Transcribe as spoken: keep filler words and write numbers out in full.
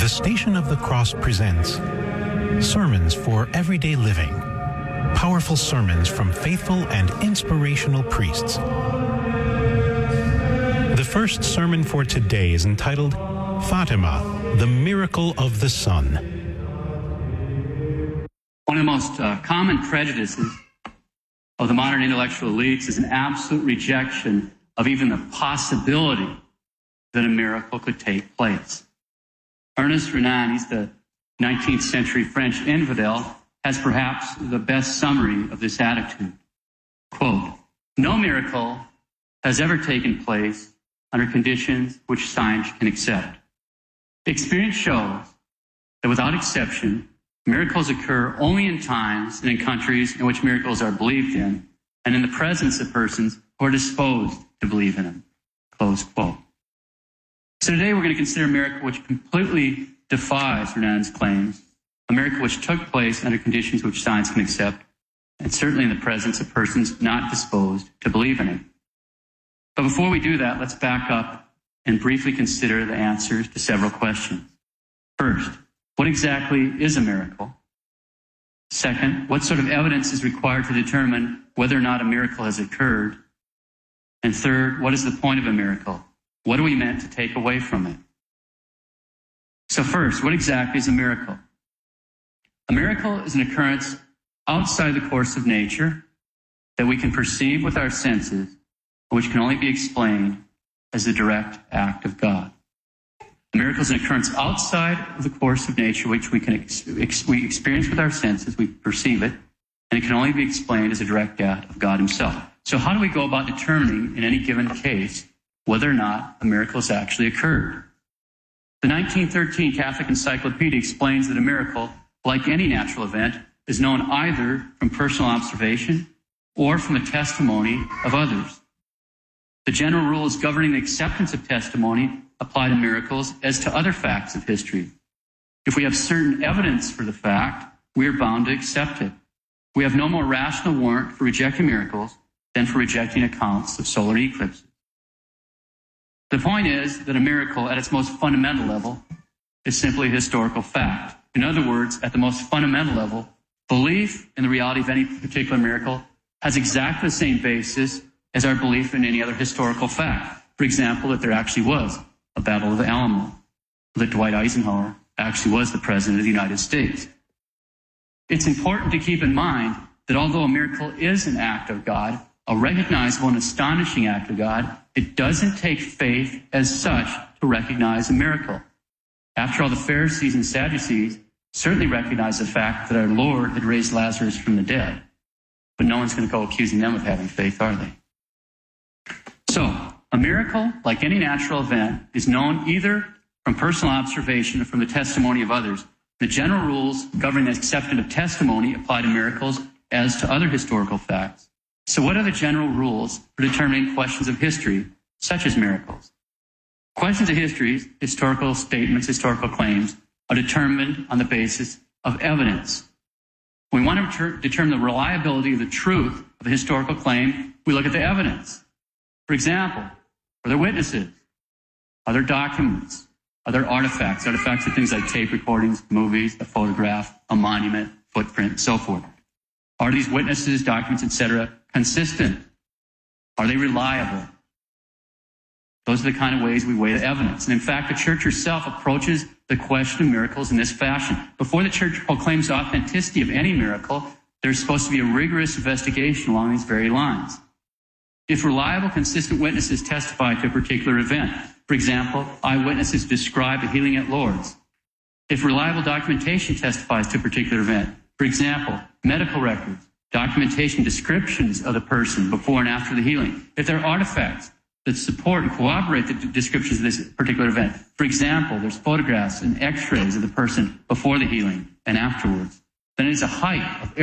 The Station of the Cross presents Sermons for Everyday Living. Powerful sermons from faithful and inspirational priests. The first sermon for today is entitled Fatima, the Miracle of the Sun. One of the most uh, common prejudices of the modern intellectual elites is an absolute rejection of even the possibility that a miracle could take place. Ernest Renan, he's the nineteenth century French infidel, has perhaps the best summary of this attitude. Quote, "No miracle has ever taken place under conditions which science can accept. Experience shows that without exception, miracles occur only in times and in countries in which miracles are believed in, and in the presence of persons who are disposed to believe in them." Close quote. So today we're going to consider a miracle which completely defies Renan's claims, a miracle which took place under conditions which science can accept, and certainly in the presence of persons not disposed to believe in it. But before we do that, let's back up and briefly consider the answers to several questions. First, what exactly is a miracle? Second, what sort of evidence is required to determine whether or not a miracle has occurred? And third, what is the point of a miracle? What are we meant to take away from it? So first, what exactly is a miracle? A miracle is an occurrence outside the course of nature that we can perceive with our senses, which can only be explained as the direct act of God. A miracle is an occurrence outside of the course of nature, which we can ex- ex- we experience with our senses, we perceive it, and it can only be explained as a direct act of God himself. So how do we go about determining in any given case whether or not a miracle has actually occurred? The nineteen thirteen Catholic Encyclopedia explains that a miracle, like any natural event, is known either from personal observation or from the testimony of others. The general rules governing the acceptance of testimony apply to miracles as to other facts of history. If we have certain evidence for the fact, we are bound to accept it. We have no more rational warrant for rejecting miracles than for rejecting accounts of solar eclipses. The point is that a miracle at its most fundamental level is simply a historical fact. In other words, at the most fundamental level, belief in the reality of any particular miracle has exactly the same basis as our belief in any other historical fact. For example, that there actually was a Battle of the Alamo, that Dwight Eisenhower actually was the President of the United States. It's important to keep in mind that although a miracle is an act of God, a recognizable and astonishing act of God, it doesn't take faith as such to recognize a miracle. After all, the Pharisees and Sadducees certainly recognized the fact that our Lord had raised Lazarus from the dead, but no one's going to go accusing them of having faith, are they? So, a miracle, like any natural event, is known either from personal observation or from the testimony of others. The general rules governing the acceptance of testimony apply to miracles as to other historical facts. So what are the general rules for determining questions of history, such as miracles? Questions of history, historical statements, historical claims, are determined on the basis of evidence. When we want to ter- determine the reliability of the truth of a historical claim, we look at the evidence. For example, are there witnesses? Are there documents? Are there artifacts? Artifacts are things like tape recordings, movies, a photograph, a monument, footprint, and so forth. Are these witnesses, documents, et cetera, consistent? Are they reliable? Those are the kind of ways we weigh the evidence. And in fact, the church herself approaches the question of miracles in this fashion. Before the church proclaims the authenticity of any miracle, there's supposed to be a rigorous investigation along these very lines. If reliable, consistent witnesses testify to a particular event, for example, eyewitnesses describe a healing at Lourdes. If reliable documentation testifies to a particular event, for example, medical records, documentation, descriptions of the person before and after the healing. If there are artifacts that support and corroborate the descriptions of this particular event. For example, there's photographs and x-rays of the person before the healing and afterwards. Then it is a height of